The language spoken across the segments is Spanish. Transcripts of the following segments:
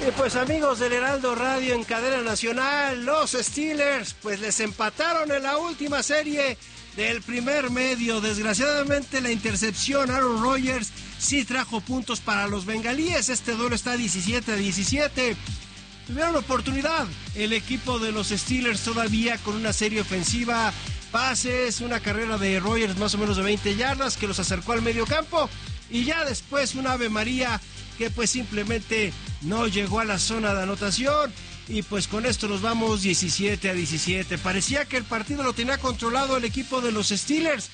Pues amigos del Heraldo Radio en cadena nacional, los Steelers pues les empataron en la última serie del primer medio. Desgraciadamente la intercepción Aaron Rodgers sí trajo puntos para los bengalíes. Este duelo está 17-17. Tuvieron oportunidad el equipo de los Steelers todavía con una serie ofensiva, pases, una carrera de Rodgers más o menos de 20 yardas que los acercó al medio campo, y ya después un Ave María que pues simplemente no llegó a la zona de anotación, y pues con esto nos vamos 17-17. Parecía que el partido lo tenía controlado el equipo de los Steelers,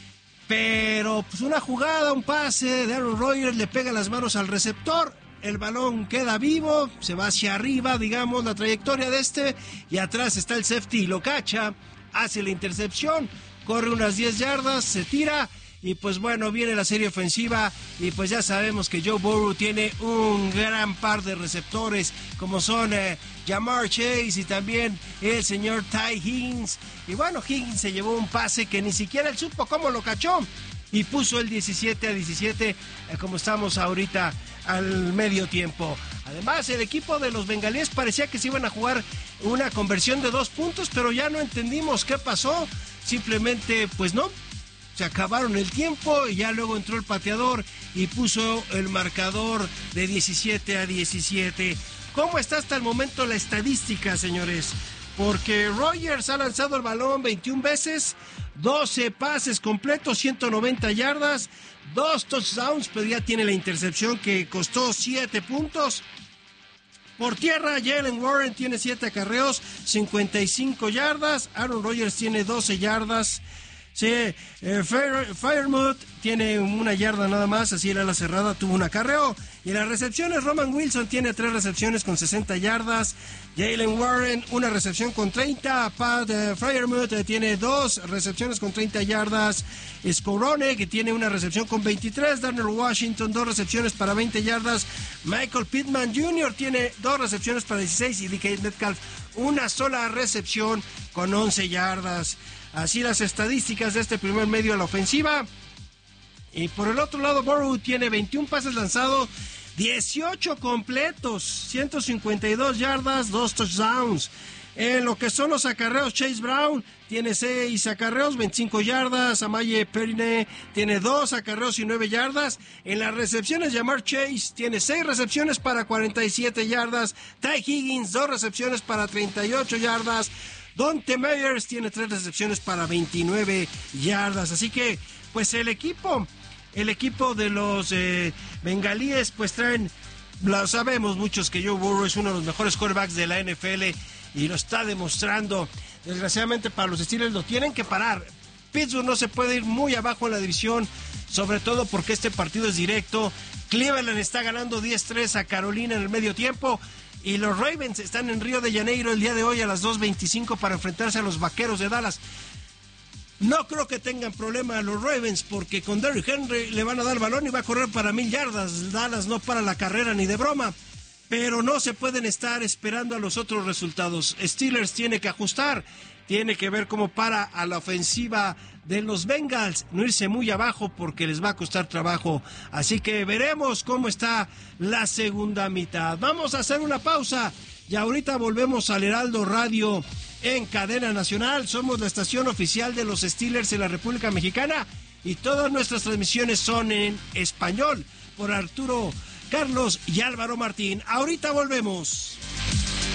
pero pues una jugada, un pase de Aaron Rodgers le pega las manos al receptor, el balón queda vivo, se va hacia arriba, digamos, la trayectoria de este, y atrás está el safety, lo cacha, hace la intercepción, corre unas 10 yardas, se tira, y pues bueno, viene la serie ofensiva, y pues ya sabemos que Joe Burrow tiene un gran par de receptores, como son Ja'Marr Chase y también el señor Ty Higgins. Y bueno, Higgins se llevó un pase que ni siquiera él supo cómo lo cachó, y puso el 17-17, como estamos ahorita al medio tiempo. Además, el equipo de los bengalíes parecía que se iban a jugar una conversión de 2 puntos, pero ya no entendimos qué pasó. Simplemente, pues no, se acabaron el tiempo y ya luego entró el pateador y puso el marcador de 17-17. ¿Cómo está hasta el momento la estadística, señores? Porque Rodgers ha lanzado el balón 21 veces, 12 pases completos, 190 yardas, 2 touchdowns, pero ya tiene la intercepción que costó 7 puntos. Por tierra, Jalen Warren tiene 7 acarreos, 55 yardas, Aaron Rodgers tiene 12 yardas. Sí, Freiermuth tiene 1 yarda nada más, así era la cerrada, tuvo un acarreo. Y en las recepciones, Roman Wilson tiene 3 recepciones con 60 yardas. Jalen Warren, 1 recepción con 30. Pat Freiermuth tiene 2 recepciones con 30 yardas. Scorone, que tiene 1 recepción con 23. Darnell Washington, 2 recepciones para 20 yardas. Michael Pittman Jr. tiene 2 recepciones para 16. Y DK Metcalf, 1 sola recepción con 11 yardas. Así las estadísticas de este primer medio a la ofensiva. Y por el otro lado, Burrow tiene 21 pases lanzados, 18 completos, 152 yardas, 2 touchdowns. En lo que son los acarreos, Chase Brown tiene 6 acarreos, 25 yardas. Amaye Perine tiene 2 acarreos y 9 yardas. En las recepciones, Ja'Marr Chase tiene 6 recepciones para 47 yardas. Ty Higgins, 2 recepciones para 38 yardas. Dante Meyers tiene 3 recepciones para 29 yardas. Así que, pues el equipo de los bengalíes, pues traen, lo sabemos muchos que Joe Burrow es uno de los mejores quarterbacks de la NFL y lo está demostrando. Desgraciadamente para los Steelers lo tienen que parar. Pittsburgh no se puede ir muy abajo en la división, sobre todo porque este partido es directo. Cleveland está ganando 10-3 a Carolina en el medio tiempo. Y los Ravens están en Río de Janeiro el día de hoy a las 2:25 para enfrentarse a los Vaqueros de Dallas. No creo que tengan problema a los Ravens porque con Derrick Henry le van a dar balón y va a correr para 1000 yardas. Dallas no para la carrera ni de broma. Pero no se pueden estar esperando a los otros resultados. Steelers tiene que ajustar, tiene que ver cómo para a la ofensiva de los Bengals, no irse muy abajo porque les va a costar trabajo. Así que veremos cómo está la segunda mitad. Vamos a hacer una pausa y ahorita volvemos al Heraldo Radio en cadena nacional. Somos la estación oficial de los Steelers en la República Mexicana y todas nuestras transmisiones son en español por Arturo Carlos y Álvaro Martín. Ahorita volvemos.